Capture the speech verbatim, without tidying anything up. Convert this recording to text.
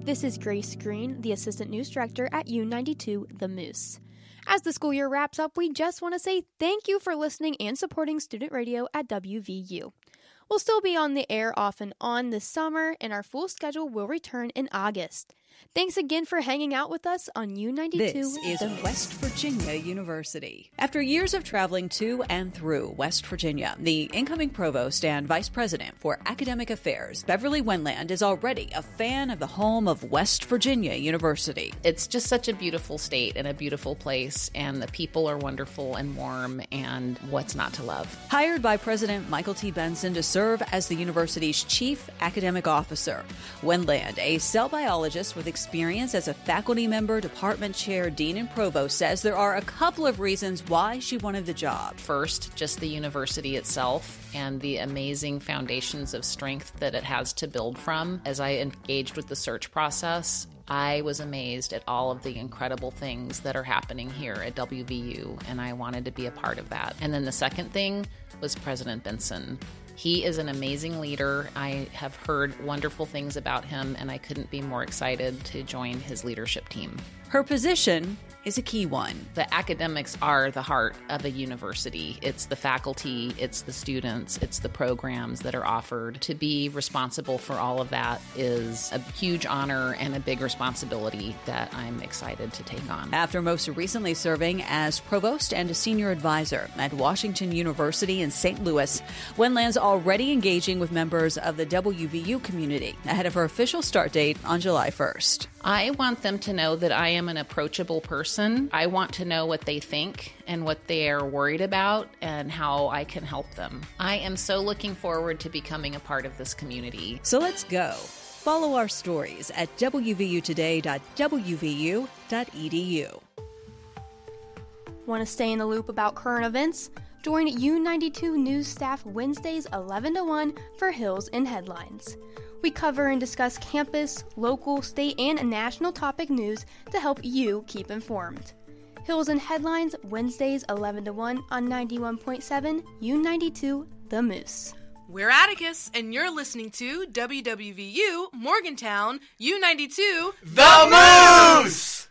This is Grace Green, the Assistant News Director at U ninety-two The Moose. As the school year wraps up, we just want to say thank you for listening and supporting student radio at W V U. We'll still be on the air off and on this summer, and our full schedule will return in August. Thanks again for hanging out with us on U ninety-two. This is The West Virginia University. After years of traveling to and through West Virginia, the incoming provost and vice president for academic affairs, Beverly Wendland, is already a fan of the home of West Virginia University. It's just such a beautiful state and a beautiful place, and the people are wonderful and warm, and what's not to love? Hired by President Michael T. Benson to serve as the university's chief academic officer, Wendland, a cell biologist with experience as a faculty member, department chair, dean, and provost, says there are a couple of reasons why she wanted the job. First, just the university itself and the amazing foundations of strength that it has to build from. As I engaged with the search process, I was amazed at all of the incredible things that are happening here at W V U, and I wanted to be a part of that. And then the second thing was President Benson. He is an amazing leader. I have heard wonderful things about him, and I couldn't be more excited to join his leadership team. Her position is a key one. The academics are the heart of a university. It's the faculty, it's the students, it's the programs that are offered. To be responsible for all of that is a huge honor and a big responsibility that I'm excited to take on. After most recently serving as provost and a senior advisor at Washington University in Saint Louis, Wendland's already engaging with members of the W V U community ahead of her official start date on July first. I want them to know that I am an approachable person. I want to know what they think and what they are worried about and how I can help them. I am so looking forward to becoming a part of this community. So let's go. Follow our stories at w v u today dot w v u dot e d u. Want to stay in the loop about current events? Join U ninety-two News staff Wednesdays eleven to one for Hills and Headlines. We cover and discuss campus, local, state, and national topic news to help you keep informed. Hills and Headlines, Wednesdays eleven to one on ninety-one point seven U ninety-two The Moose. We're Atticus, and you're listening to W W V U Morgantown U ninety-two The Moose!